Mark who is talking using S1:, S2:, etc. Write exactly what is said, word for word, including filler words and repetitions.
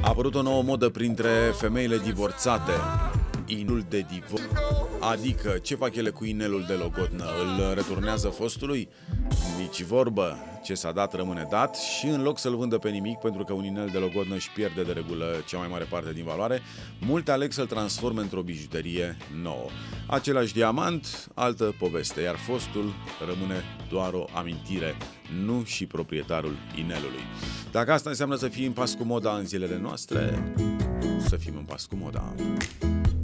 S1: A apărut o nouă modă printre femeile divorțate. Inul de divorț. Adică, ce fac ele cu inelul de logodnă? Îl returnează fostului? Nici vorbă. Ce s-a dat rămâne dat și în loc să-l vândă pe nimic, pentru că un inel de logodnă își pierde de regulă cea mai mare parte din valoare, multe aleg să-l transforme într-o bijuterie nouă. Același diamant, altă poveste, iar fostul rămâne doar o amintire, nu și proprietarul inelului. Dacă asta înseamnă să fii în pas cu moda în zilele noastre, să fim în pas cu moda.